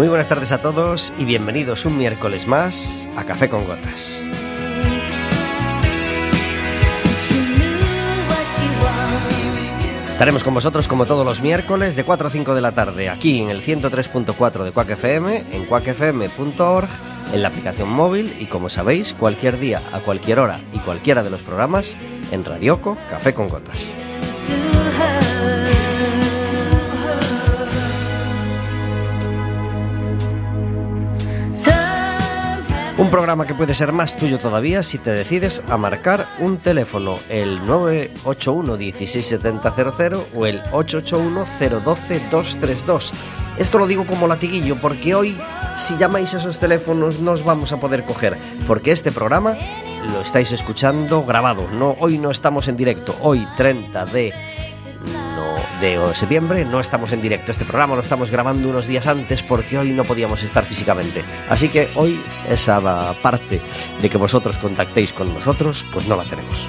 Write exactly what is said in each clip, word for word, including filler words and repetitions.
Muy buenas tardes a todos y bienvenidos un miércoles más a Café con Gotas. Estaremos con vosotros como todos los miércoles de cuatro a cinco de la tarde aquí en el ciento tres punto cuatro de Quack F M, en quack f m punto org, en la aplicación móvil y, como sabéis, cualquier día, a cualquier hora y cualquiera de los programas en Radioco Café con Gotas. Un programa que puede ser más tuyo todavía si te decides a marcar un teléfono, el nueve ocho uno, dieciséis setenta cero cero o el ocho ocho uno, cero uno dos, dos tres dos. Esto lo digo como latiguillo porque hoy, si llamáis a esos teléfonos, no os vamos a poder coger, porque este programa lo estáis escuchando grabado. No, hoy no estamos en directo. Hoy, treinta de septiembre, no estamos en directo. Este programa lo estamos grabando unos días antes porque hoy no podíamos estar físicamente. Así que hoy esa parte de que vosotros contactéis con nosotros, pues no la tenemos.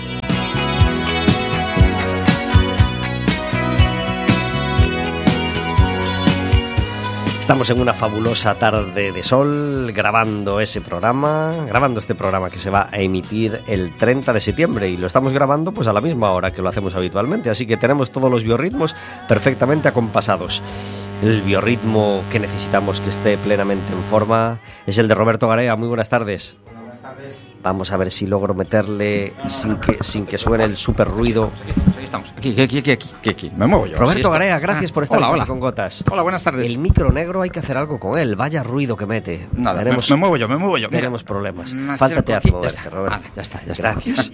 Estamos en una fabulosa tarde de sol grabando ese programa, grabando este programa que se va a emitir el treinta de septiembre y lo estamos grabando pues a la misma hora que lo hacemos habitualmente, así que tenemos todos los biorritmos perfectamente acompasados. El biorritmo que necesitamos que esté plenamente en forma es el de Roberto Garea. Muy buenas tardes. Hola, buenas tardes. Vamos a ver si logro meterle sin que, sin que suene el súper ruido. Aquí estamos, aquí estamos. Aquí, aquí, aquí, aquí, aquí, aquí. Me muevo yo. Roberto sí, Garea, gracias ah, por estar hola, aquí hola. con Gotas. Hola, buenas tardes. El micro negro hay que hacer algo con él. Vaya ruido que mete. Nada, tenemos, me, me muevo yo, me muevo yo. Mira. Tenemos problemas. Me Fáltate a aquí, moverte, ya está. Roberto. Vale, ya está, ya está. Gracias.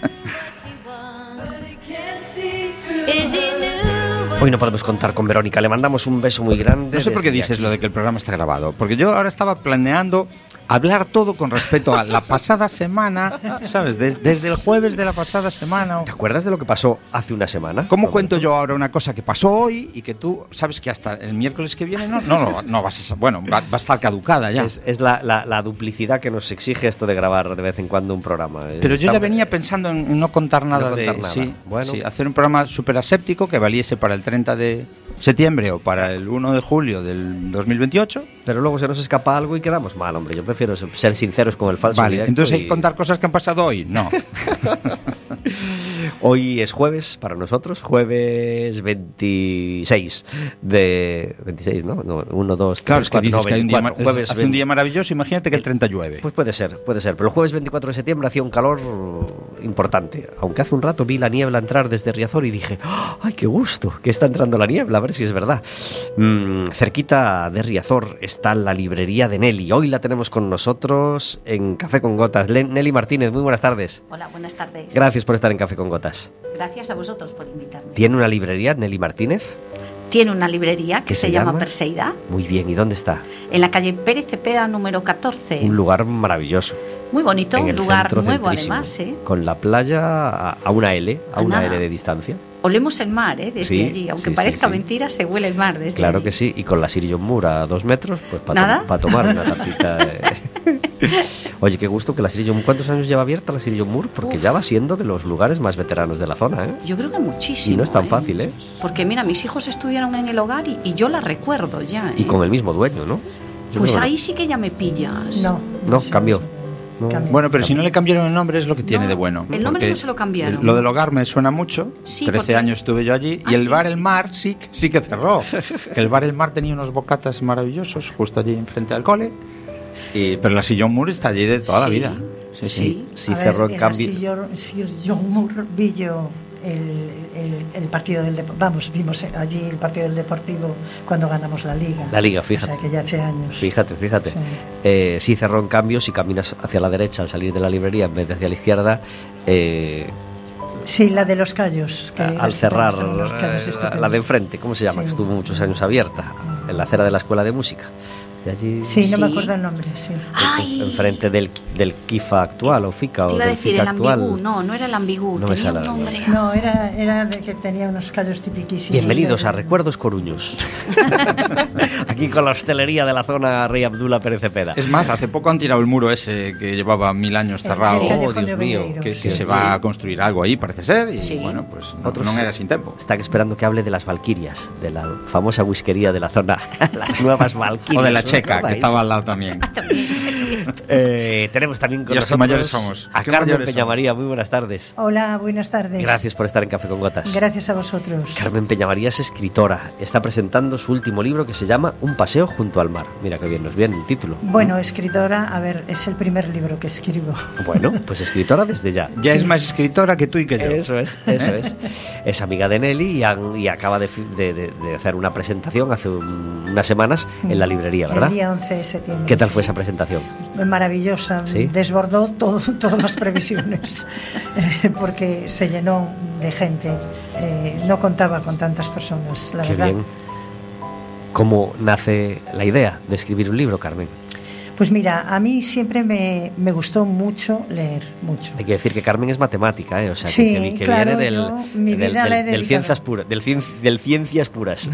Hoy no podemos contar con Verónica, le mandamos un beso muy grande. No sé por qué dices aquí lo de que el programa está grabado, porque yo ahora estaba planeando hablar todo con respecto a la pasada semana, ¿sabes? Des, desde el jueves de la pasada semana. ¿Te acuerdas de lo que pasó hace una semana? ¿Cómo Roberto? cuento yo ahora una cosa que pasó hoy y que tú sabes que hasta el miércoles que viene no, no, no, no vas a, bueno, va, va a estar caducada ya? Es, es la, la, la duplicidad que nos exige esto de grabar de vez en cuando un programa. Pero yo ya venía pensando en no contar nada, no contar de nada. Sí, bueno. sí, hacer un programa súper aséptico que valiese para el treinta de septiembre o para el uno de julio del dos mil veintiocho. Pero luego se nos escapa algo y quedamos mal, hombre. Yo prefiero ser sinceros con el falso. Vale, entonces hay y... que contar cosas que han pasado hoy. No. Hoy es jueves para nosotros, jueves veintiséis de... veintiséis, ¿no? no uno, dos, claro, tres, es que cuatro, dices no, que hay un día, veinticuatro, jueves hace un día maravilloso, imagínate que el treinta llueve. Pues puede ser, puede ser. Pero el jueves veinticuatro de septiembre hacía un calor importante. Aunque hace un rato vi la niebla entrar desde Riazor y dije, ¡ay, qué gusto! Que está entrando la niebla, a ver si es verdad. Mm, cerquita de Riazor está la librería de Nelly. Hoy la tenemos con nosotros en Café con Gotas. Le- Nelly Martínez, muy buenas tardes. Hola, buenas tardes. Gracias por estar en Café con Gotas. Gracias a vosotros por invitarme. ¿Tiene una librería, Nelly Martínez? Tiene una librería que ¿Qué se, se llama llama? Perseida, Muy bien, ¿y dónde está? en la calle Pérez Cepeda número catorce. Un lugar maravilloso. Muy bonito, En un el lugar centro nuevo centrísimo, además, ¿eh? con la playa a, a una L, a, A una nada. L de distancia. Olemos el mar, ¿eh? Desde Sí, allí. Aunque sí, parezca sí, sí. mentira, se huele el mar desde Claro allí. que sí, y con la Sirion Moore a dos metros, pues para ¿Nada? to- pa tomar una tapita. De... Oye, qué gusto que la Sirion Moore. ¿Cuántos años lleva abierta la Sirion Moore? Porque Uf. ya va siendo de los lugares más veteranos de la zona, ¿eh? Yo creo que muchísimo. Y no es tan ¿eh? fácil, ¿eh? Porque mira, mis hijos estudiaron en el hogar y, y yo la recuerdo ya, ¿eh? Y con el mismo dueño, ¿no? Yo Pues creo que ahí sí que ya me pillas. No, No, sí, cambió. sí. No. Cambió. Bueno, pero si no le cambiaron el nombre es lo que tiene No, de bueno. el nombre porque no se lo cambiaron. Lo del hogar me suena mucho. Sí, trece porque- años estuve yo allí. Ah, y el sí. bar El Mar sí, sí que cerró. Que el bar El Mar tenía unos bocatas maravillosos justo allí enfrente del cole. Y, pero la Sillón Moore está allí de toda la Sí. vida. Sí, sí. Sí. Sí, A ver, cerró en la cambio. Sir- Sir John Moore vi yo el, el, el partido del Dep- vamos, vimos allí el partido del Deportivo cuando ganamos la Liga. La Liga, fíjate. O sea, que ya hace años. Fíjate, fíjate. Sí. Eh, sí cerró en cambio, si caminas hacia la derecha al salir de la librería en vez de hacia la izquierda, eh, Sí, la de los Callos. Que al estupenda, cerrar son unos callos eh, la, estupendos. la de enfrente, ¿cómo se llama? Sí. Que estuvo muchos años abierta, en la acera de la Escuela de Música. De allí, Sí, no me Sí. acuerdo el nombre, sí. Ay. enfrente del, del KIFA actual o FICA Te o iba a del decir FICA el actual. ambigú. No, no era el ambigú. No me Tenía sale un la nombre. No, era, era de que tenía unos callos tipiquísimos. Bienvenidos Sí. a Recuerdos Coruños. Aquí con la hostelería de la zona Rey Abdullah Pérez Cepeda. Es más, hace poco han tirado el muro ese que llevaba mil años cerrado. El Oh, Callejón Dios de mío, Obelleiros. Que, que Sí. se va a construir algo ahí, parece ser. Y Sí. bueno, pues no, Otros- no era sin tiempo. Están esperando que hable de las Valquirias, de la famosa whiskería de la zona, las nuevas Valquirias. O de la ¿no? Checa, que estaba al lado también. Eh, tenemos también con Y los que nosotros mayores somos. a ¿Qué Carmen mayores Peñamaría. Muy buenas tardes. Hola, buenas tardes. Gracias por estar en Café con Gotas. Gracias a vosotros. Carmen Peñamaría es escritora. Está presentando su último libro que se llama Un paseo junto al mar. Mira que bien nos viene el título. Bueno, escritora, a ver, es el primer libro que escribo. Bueno, pues escritora desde ya. Ya Sí. es más escritora que tú y que yo. Eso es, eso es. Es amiga de Nelly y, han- y acaba de, fi- de- de- de hacer una presentación hace un- unas semanas en la librería, ¿verdad? El día once de septiembre. ¿Qué tal sí, fue sí. esa presentación? Maravillosa, ¿Sí? desbordó todo, todas las previsiones, eh, porque se llenó de gente. Eh, no contaba con tantas personas, la Qué verdad. bien. ¿Cómo nace la idea de escribir un libro, Carmen? Pues mira, a mí siempre me, me gustó mucho leer, mucho. Hay que decir que Carmen es matemática, ¿eh? O sea, Sí, que, que- que claro, viene del, yo mi del, vida del- la he del dedicado. ciencias puras, del, cien- del ciencias puras.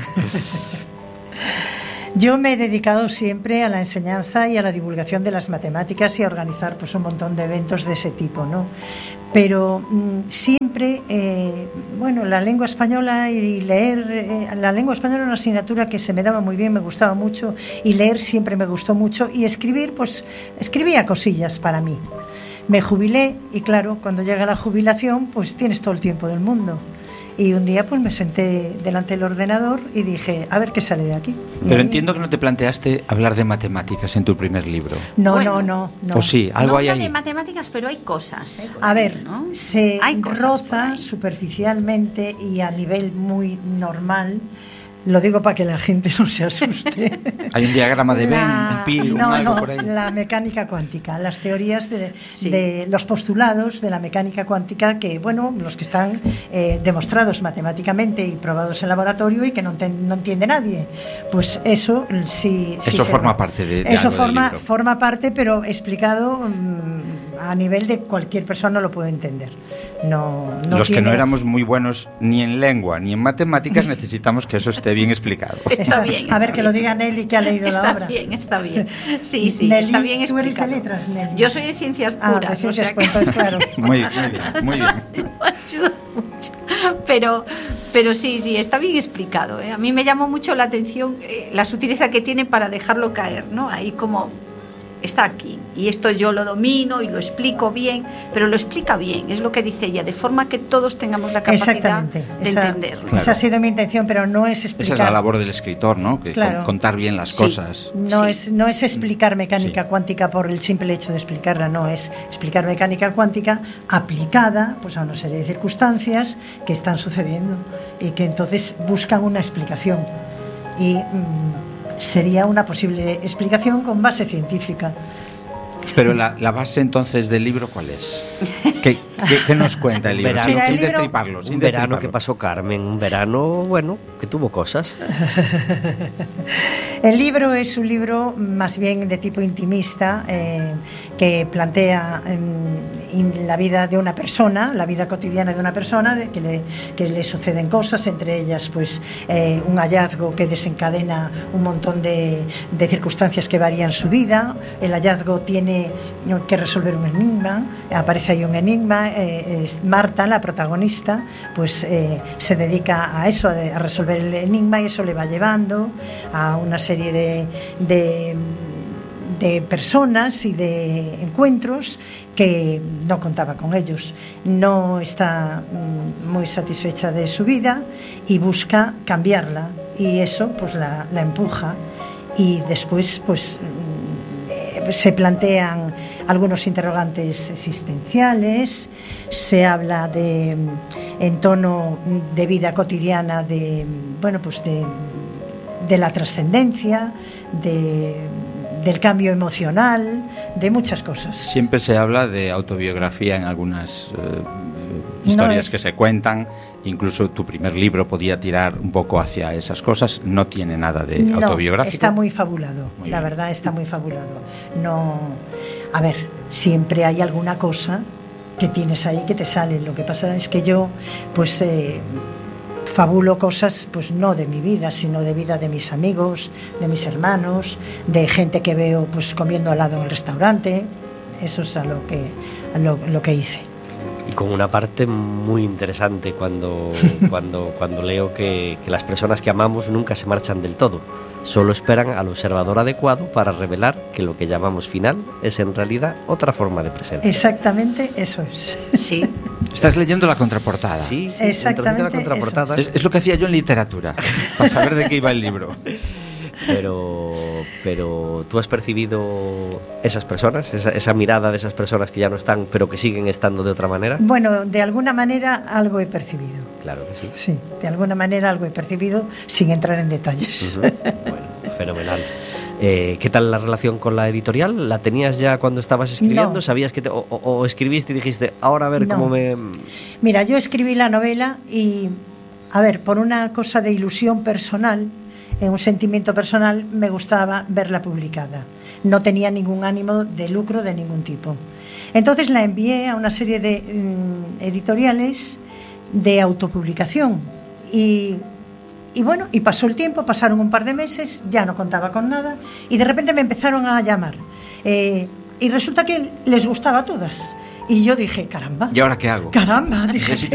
Yo me he dedicado siempre a la enseñanza y a la divulgación de las matemáticas y a organizar pues un montón de eventos de ese tipo, ¿no? Pero mm, siempre, eh, bueno, la lengua española y leer, eh, la lengua española era una asignatura que se me daba muy bien, me gustaba mucho, y leer siempre me gustó mucho, y escribir, pues escribía cosillas para mí. Me jubilé y claro, cuando llega la jubilación, pues tienes todo el tiempo del mundo. Y un día pues me senté delante del ordenador y dije, a ver qué sale de aquí. Y Pero ahí- entiendo que no te planteaste hablar de matemáticas en tu primer libro. No, Bueno. no, no, no. ¿O sí? Algo no hay habla ahí. de matemáticas, pero hay cosas. ¿eh? Por A ahí, ver, ¿no? se Hay cosas por roza ahí. superficialmente y a nivel muy normal. Lo digo para que la gente no se asuste. Hay un diagrama de Venn, La- un pi, un no, algo no, por ahí. la mecánica cuántica, las teorías de, Sí. de los postulados de la mecánica cuántica que, bueno, los que están eh, demostrados matemáticamente y probados en laboratorio y que no, enten- no entiende nadie. Pues eso sí. sí Eso se- forma parte de- de Eso algo del forma, libro. forma parte, pero explicado mm, a nivel de cualquier persona lo puede entender. No, no Los que tiene- no éramos muy buenos ni en lengua ni en matemáticas necesitamos que eso esté bien explicado. Está Está- bien, a está ver, que bien. lo diga Nelly, que ha leído Está la obra. bien, está bien. Sí, sí, Nelly, está bien ¿tú eres de explicado. letras, Nelly? Yo soy de ciencias Ah, puras. de ciencias o sea puras, que- entonces, claro. Muy, muy bien, muy bien. ayuda mucho. Pero, pero sí, sí, está bien explicado. ¿eh? A mí me llamó mucho la atención eh, la sutileza que tiene para dejarlo caer, ¿no? Ahí como está aquí y esto yo lo domino y lo explico bien, pero lo explica bien, es lo que dice ella, de forma que todos tengamos la capacidad Exactamente. de Esa, entenderlo. Claro. esa ha sido mi intención, pero no es explicar. Esa es la labor del escritor, ¿no? Que Claro. con- contar bien las Sí. cosas. No, Sí. es, no es explicar mecánica Sí. cuántica por el simple hecho de explicarla, no, es explicar mecánica cuántica aplicada pues, a una serie de circunstancias que están sucediendo y que entonces buscan una explicación. Y mm, sería una posible explicación con base científica. Pero la, la base entonces del libro, ¿cuál es? ¿Qué, qué- qué nos cuenta el libro? Verano. Sin, Mira, el sin libro- destriparlo. Sin Un verano destriparlo. que pasó Carmen, un verano, bueno, que tuvo cosas. El libro es un libro más bien de tipo intimista eh, que plantea em, in- la vida de una persona, la vida cotidiana de una persona, de que, le, que le suceden cosas, entre ellas pues eh, un hallazgo que desencadena un montón de, de circunstancias que varían su vida. El hallazgo tiene que resolver un enigma, aparece ahí un enigma, eh, es Marta, la protagonista, pues eh, se dedica a eso, a, de- a resolver el enigma y eso le va llevando a una serie de, de, de personas y de encuentros que no contaba con ellos. No está mm, muy satisfecha de su vida y busca cambiarla y eso pues la, la empuja y después pues mm, eh, se plantean algunos interrogantes existenciales, se habla de en tono de vida cotidiana de bueno pues de, de la trascendencia, de, del cambio emocional, de muchas cosas. Siempre se habla de autobiografía en algunas eh, historias No es- que se cuentan. Incluso tu primer libro podía tirar un poco hacia esas cosas. No tiene nada de No, autobiográfico. está muy fabulado, Muy la bien. verdad está muy fabulado. No, a ver, siempre hay alguna cosa que tienes ahí que te sale. Lo que pasa es que yo, pues, eh, fabulo cosas, pues no de mi vida, sino de vida de mis amigos, de mis hermanos, de gente que veo, pues, comiendo al lado en el restaurante. Eso es a lo que, a lo, lo que hice. Y con una parte muy interesante cuando, cuando, cuando leo que, que las personas que amamos nunca se marchan del todo. Solo esperan al observador adecuado para revelar que lo que llamamos final es en realidad otra forma de presencia. Exactamente eso es. Sí. Estás leyendo la contraportada. Sí, sí, Exactamente la contraportada. Es, es lo que hacía yo en literatura, para saber de qué iba el libro. Pero, pero tú has percibido esas personas, esa, esa mirada de esas personas que ya no están, pero que siguen estando de otra manera. Bueno, de alguna manera algo he percibido. Claro que sí. Sí, de alguna manera algo he percibido sin entrar en detalles. Uh-huh. Bueno, fenomenal. Eh, ¿Qué tal la relación con la editorial? ¿La tenías ya cuando estabas escribiendo? No. ¿Sabías que te, o, o, o escribiste y dijiste, ahora a ver No. cómo me...? Mira, yo escribí la novela y, a ver, por una cosa de ilusión personal, eh, un sentimiento personal, me gustaba verla publicada. No tenía ningún ánimo de lucro de ningún tipo. Entonces la envié a una serie de mm, editoriales de autopublicación y, y bueno, y pasó el tiempo, pasaron un par de meses, ya no contaba con nada y de repente me empezaron a llamar eh, y resulta que les gustaba a todas y yo dije, caramba, ¿Y ahora qué hago? caramba, dije, Necesito